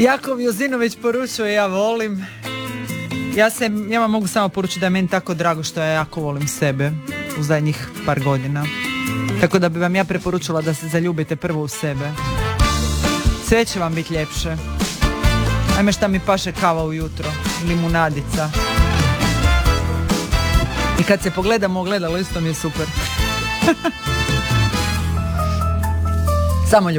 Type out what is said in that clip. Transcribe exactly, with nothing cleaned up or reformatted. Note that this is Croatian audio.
Jakov Jozinović poručuje ja volim. Ja se, ja vam mogu samo poručiti da je meni tako drago što ja jako volim sebe u zadnjih par godina. Tako da bi vam ja preporučila da se zaljubite prvo u sebe. Sve će vam biti ljepše. Ajme šta mi paše kava ujutro, limunadica. I kad se pogledamo u ogledalo isto mi je super. Samo ljubav.